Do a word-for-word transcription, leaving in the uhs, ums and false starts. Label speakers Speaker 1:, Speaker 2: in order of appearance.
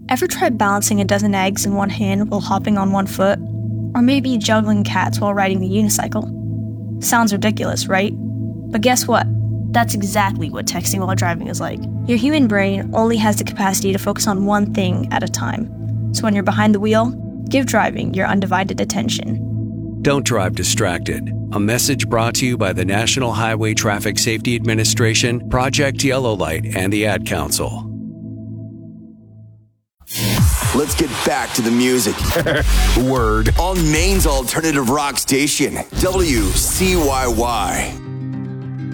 Speaker 1: Ever try balancing a dozen eggs in one hand while hopping on one foot? Or maybe juggling cats while riding the unicycle? Sounds ridiculous, right? But guess what? That's exactly what texting while driving is like. Your human brain only has the capacity to focus on one thing at a time. So when you're behind the wheel, give driving your undivided attention.
Speaker 2: Don't drive distracted. A message brought to you by the National Highway Traffic Safety Administration, Project Yellow Light, and the Ad Council.
Speaker 3: Let's get back to the music. Word. On Maine's alternative rock station, W C Y Y.